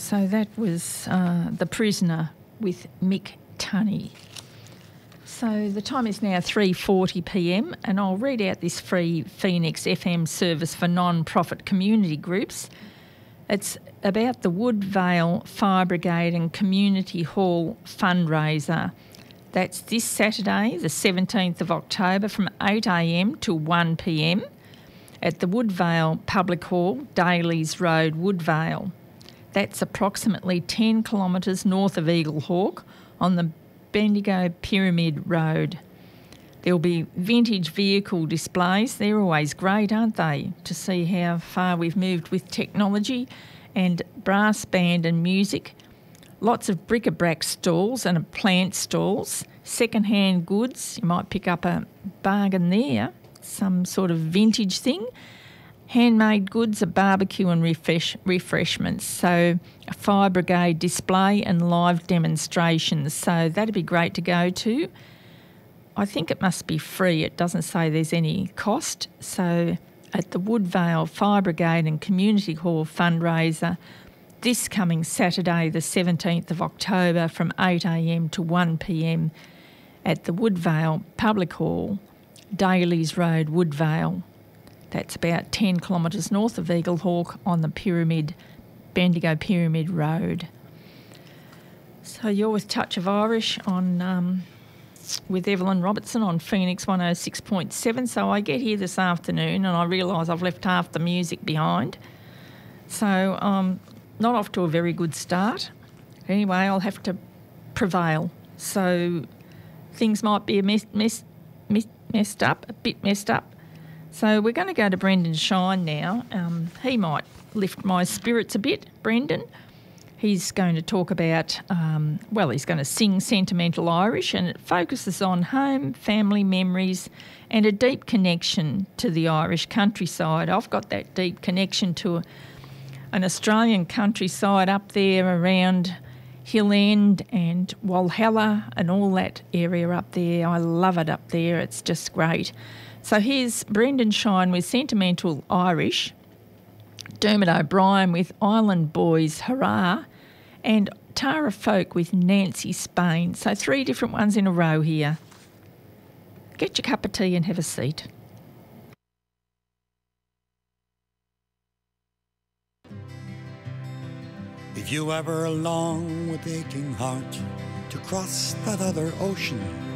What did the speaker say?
So that was The Prisoner with Mick Tunney. So the time is now 3:40 p.m. and I'll read out this free Phoenix FM service for non-profit community groups. It's about the Woodvale Fire Brigade and Community Hall fundraiser. That's this Saturday, the 17th of October from 8 a.m. to 1 p.m. at the Woodvale Public Hall, Dailies Road, Woodvale. That's approximately 10 kilometres north of Eaglehawk on the Bendigo Pyramid Road. There'll be vintage vehicle displays. They're always great, aren't they, to see how far we've moved with technology, and brass band and music. Lots of bric-a-brac stalls and plant stalls, second-hand goods. You might pick up a bargain there, some sort of vintage thing. Handmade goods, a barbecue and refreshments. So a fire brigade display and live demonstrations. So that'd be great to go to. I think it must be free. It doesn't say there's any cost. So at the Woodvale Fire Brigade and Community Hall fundraiser this coming Saturday, the 17th of October from 8 a.m. to 1 p.m. at the Woodvale Public Hall, Dailies Road, Woodvale. That's about 10 kilometres north of Eaglehawk on the Bendigo Pyramid Road. So you're with Touch of Irish on with Evelyn Robertson on Phoenix 106.7. So I get here this afternoon and I realise I've left half the music behind. So not off to a very good start. Anyway, I'll have to prevail. So things might be a bit messed up. So we're going to go to Brendan Shine now. He might lift my spirits a bit, Brendan. He's going to talk about, he's going to sing Sentimental Irish, and it focuses on home, family memories and a deep connection to the Irish countryside. I've got that deep connection to an Australian countryside up there around Hill End and Walhalla and all that area up there. I love it up there. It's just great. So here's Brendan Shine with Sentimental Irish, Dermot O'Brien with Island Boys Hurrah, and Tara Folk with Nancy Spain. So 3 different ones in a row here. Get your cup of tea and have a seat. If you ever long with aching heart to cross that other ocean,